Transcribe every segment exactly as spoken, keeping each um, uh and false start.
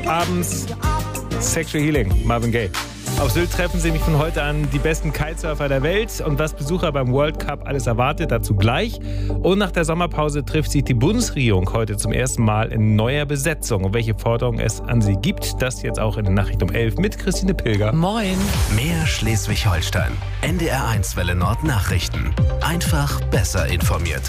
abends Sexual Healing, Marvin Gaye. Auf Sylt treffen sie mich von heute an die besten Kitesurfer der Welt und was Besucher beim World Cup alles erwartet, dazu gleich. Und nach der Sommerpause trifft sich die Bundesregierung heute zum ersten Mal in neuer Besetzung. Und welche Forderungen es an sie gibt, das jetzt auch in der Nachricht um elf mit Christine Pilger. Moin. Mehr Schleswig-Holstein. N D R eins Welle Nord Nachrichten. Einfach besser informiert.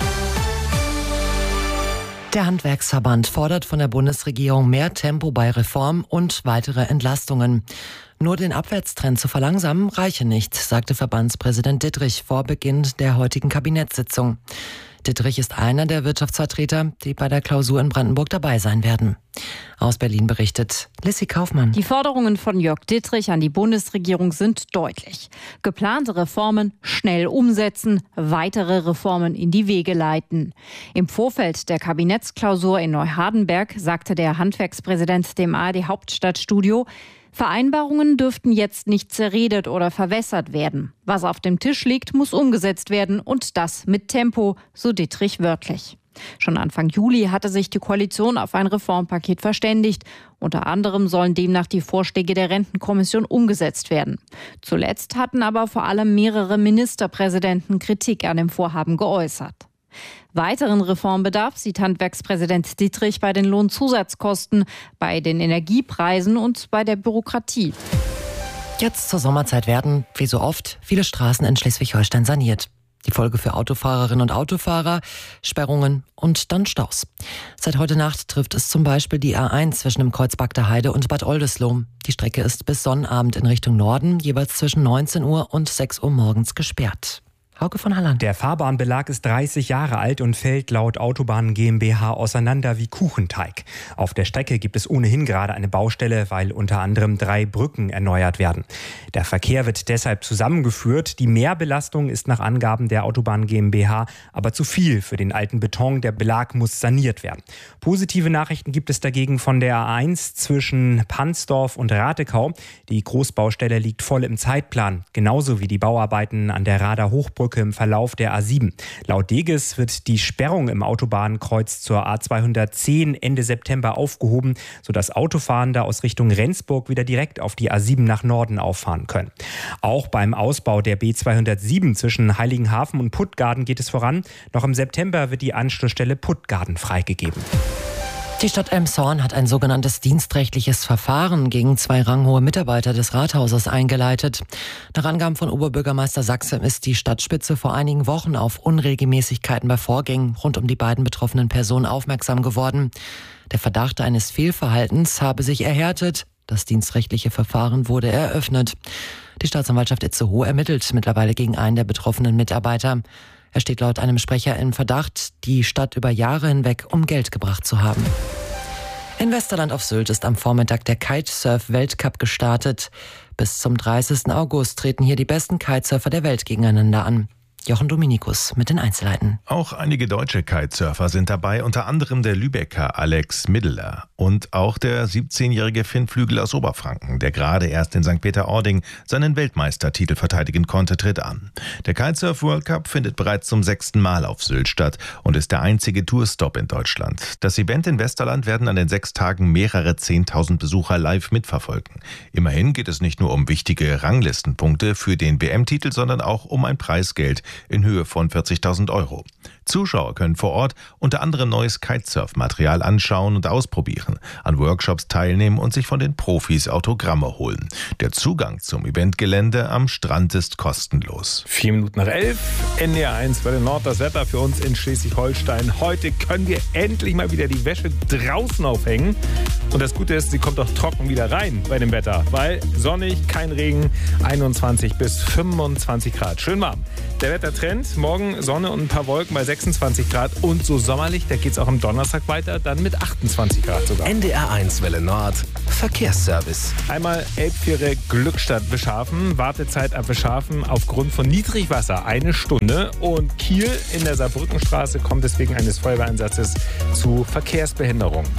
Der Handwerksverband fordert von der Bundesregierung mehr Tempo bei Reform und weitere Entlastungen. Nur den Abwärtstrend zu verlangsamen reiche nicht, sagte Verbandspräsident Dittrich vor Beginn der heutigen Kabinettssitzung. Dittrich ist einer der Wirtschaftsvertreter, die bei der Klausur in Brandenburg dabei sein werden. Aus Berlin berichtet Lissy Kaufmann. Die Forderungen von Jörg Dittrich an die Bundesregierung sind deutlich. Geplante Reformen schnell umsetzen, weitere Reformen in die Wege leiten. Im Vorfeld der Kabinettsklausur in Neuhardenberg sagte der Handwerkspräsident dem A R D-Hauptstadtstudio, Vereinbarungen dürften jetzt nicht zerredet oder verwässert werden. Was auf dem Tisch liegt, muss umgesetzt werden und das mit Tempo, so Dittrich wörtlich. Schon Anfang Juli hatte sich die Koalition auf ein Reformpaket verständigt. Unter anderem sollen demnach die Vorschläge der Rentenkommission umgesetzt werden. Zuletzt hatten aber vor allem mehrere Ministerpräsidenten Kritik an dem Vorhaben geäußert. Weiteren Reformbedarf sieht Handwerkspräsident Dittrich bei den Lohnzusatzkosten, bei den Energiepreisen und bei der Bürokratie. Jetzt zur Sommerzeit werden, wie so oft, viele Straßen in Schleswig-Holstein saniert. Die Folge für Autofahrerinnen und Autofahrer, Sperrungen und dann Staus. Seit heute Nacht trifft es zum Beispiel die A eins zwischen dem Kreuz Bagda Heide und Bad Oldesloe. Die Strecke ist bis Sonnabend in Richtung Norden jeweils zwischen neunzehn Uhr und sechs Uhr morgens gesperrt. Hauke von Halland. Der Fahrbahnbelag ist dreißig Jahre alt und fällt laut Autobahnen GmbH auseinander wie Kuchenteig. Auf der Strecke gibt es ohnehin gerade eine Baustelle, weil unter anderem drei Brücken erneuert werden. Der Verkehr wird deshalb zusammengeführt. Die Mehrbelastung ist nach Angaben der Autobahn GmbH aber zu viel für den alten Beton. Der Belag muss saniert werden. Positive Nachrichten gibt es dagegen von der A eins zwischen Pansdorf und Ratekau. Die Großbaustelle liegt voll im Zeitplan, genauso wie die Bauarbeiten an der Rader Hochbrücke im Verlauf der A sieben. Laut Deges wird die Sperrung im Autobahnkreuz zur A zweihundertzehn Ende September aufgehoben, sodass Autofahrende aus Richtung Rendsburg wieder direkt auf die A sieben nach Norden auffahren können. Auch beim Ausbau der B zweihundertsieben zwischen Heiligenhafen und Puttgarden geht es voran. Noch im September wird die Anschlussstelle Puttgarden freigegeben. Die Stadt Elmshorn hat ein sogenanntes dienstrechtliches Verfahren gegen zwei ranghohe Mitarbeiter des Rathauses eingeleitet. Nach Angaben von Oberbürgermeister Sachse ist die Stadtspitze vor einigen Wochen auf Unregelmäßigkeiten bei Vorgängen rund um die beiden betroffenen Personen aufmerksam geworden. Der Verdacht eines Fehlverhaltens habe sich erhärtet. Das dienstrechtliche Verfahren wurde eröffnet. Die Staatsanwaltschaft Itzehoe ermittelt mittlerweile gegen einen der betroffenen Mitarbeiter. Er steht laut einem Sprecher in Verdacht, die Stadt über Jahre hinweg um Geld gebracht zu haben. In Westerland auf Sylt ist am Vormittag der Kitesurf-Weltcup gestartet. Bis zum dreißigsten August treten hier die besten Kitesurfer der Welt gegeneinander an. Jochen Dominikus mit den Einzelheiten. Auch einige deutsche Kitesurfer sind dabei, unter anderem der Lübecker Alex Middeler und auch der siebzehnjährige Finn Flügel aus Oberfranken, der gerade erst in Sankt Peter-Ording seinen Weltmeistertitel verteidigen konnte, tritt an. Der Kitesurf World Cup findet bereits zum sechsten Mal auf Sylt statt und ist der einzige Tourstop in Deutschland. Das Event in Westerland werden an den sechs Tagen mehrere zehntausend Besucher live mitverfolgen. Immerhin geht es nicht nur um wichtige Ranglistenpunkte für den W M-Titel, sondern auch um ein Preisgeld in Höhe von vierzigtausend Euro. Zuschauer können vor Ort unter anderem neues Kitesurf-Material anschauen und ausprobieren, an Workshops teilnehmen und sich von den Profis Autogramme holen. Der Zugang zum Eventgelände am Strand ist kostenlos. Vier Minuten nach elf, N D R eins Welle Nord, das Wetter für uns in Schleswig-Holstein. Heute können wir endlich mal wieder die Wäsche draußen aufhängen. Und das Gute ist, sie kommt auch trocken wieder rein bei dem Wetter, weil sonnig, kein Regen, einundzwanzig bis fünfundzwanzig Grad. Schön warm. Der Wettertrend, morgen Sonne und ein paar Wolken bei sechsundzwanzig Grad und so sommerlich, da geht es auch am Donnerstag weiter, dann mit achtundzwanzig Grad sogar. N D R eins Welle Nord, Verkehrsservice. Einmal Elbfähre Glückstadt Wischhafen, Wartezeit ab Wischhafen aufgrund von Niedrigwasser eine Stunde und Kiel in der Saarbrückenstraße kommt es wegen eines Feuerwehreinsatzes zu Verkehrsbehinderungen.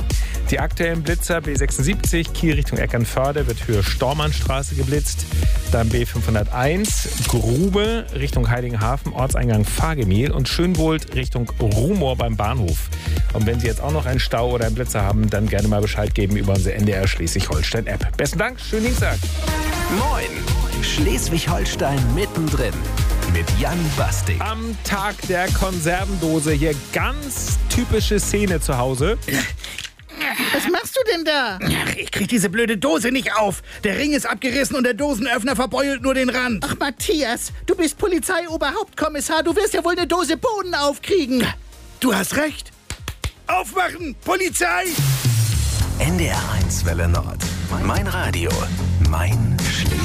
Die aktuellen Blitzer B sechsundsiebzig, Kiel Richtung Eckernförde, wird Höhe Stormannstraße geblitzt. Dann B fünfhunderteins, Grube Richtung Heiligenhafen, Ortseingang Fahrgemehl und Schönwohlt Richtung Rumohr beim Bahnhof. Und wenn Sie jetzt auch noch einen Stau oder einen Blitzer haben, dann gerne mal Bescheid geben über unsere N D R Schleswig-Holstein-App. Besten Dank, schönen Dienstag. Moin, Schleswig-Holstein mittendrin mit Jan Bastik. Am Tag der Konservendose hier ganz typische Szene zu Hause. Was machst du denn da? Ach, ich krieg diese blöde Dose nicht auf. Der Ring ist abgerissen und der Dosenöffner verbeult nur den Rand. Ach, Matthias, du bist Polizeioberhauptkommissar. Du wirst ja wohl eine Dose Bohnen aufkriegen. Du hast recht. Aufmachen, Polizei! N D R eins Welle Nord. Mein Radio, mein